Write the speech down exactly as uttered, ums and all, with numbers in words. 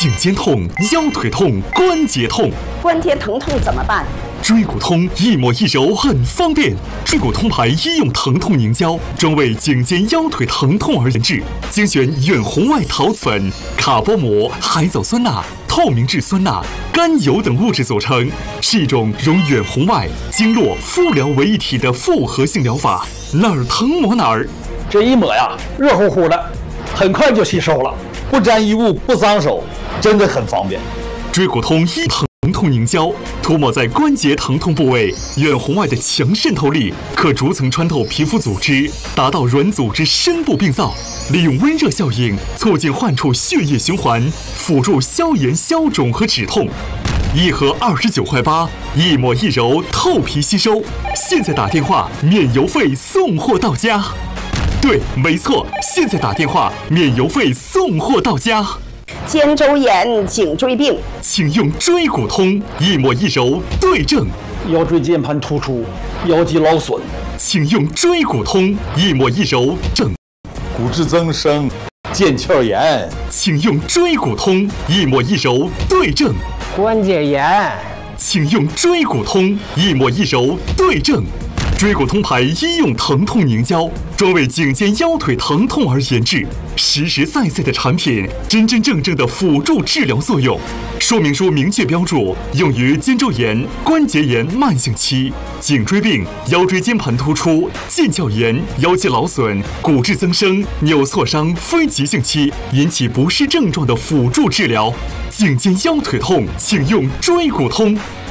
颈肩痛、腰腿痛、关节痛， 关节疼痛怎么办？ 椎骨通一抹一揉很方便，椎骨通牌医用疼痛凝胶，专为颈肩腰腿疼痛而研制，精选远红外陶瓷粉、卡波膜、海藻酸钠、透明质酸钠、甘油等物质组成，是一种融远红外、经络、敷疗为一体的复合性疗法，哪儿疼抹哪儿。 这一抹呀，热乎乎的，很快就吸收了，不沾衣物，不脏手，真的很方便。 椎骨通一疼痛凝胶涂抹在关节疼痛部位，远红外的强渗透力可逐层穿透皮肤组织，达到软组织深部病灶，利用温热效应促进患处血液循环，辅助消炎消肿和止痛。一盒二十九块八，一抹一揉，透皮吸收。现在打电话免邮费送货到家。对，没错，现在打电话免邮费送货到家。 肩周炎、颈椎病， 请用椎骨通，一抹一揉对症。 腰椎间盘突出、腰肌劳损， 请用椎骨通，一抹一揉正。 骨质增生、腱鞘炎， 请用椎骨通，一抹一揉对症。 关节炎， 请用椎骨通，一抹一揉对症。椎骨通牌医用疼痛凝胶，专为颈肩腰腿疼痛而研制，实实在在的产品，真真正正的辅助治疗作用。说明书明确标注，用于肩周炎、关节炎慢性期、颈椎病、腰椎间盘突出、腱鞘炎、腰肌劳损、骨质增生、扭挫伤非急性期引起不适症状的辅助治疗。颈肩腰腿痛，请用椎骨通。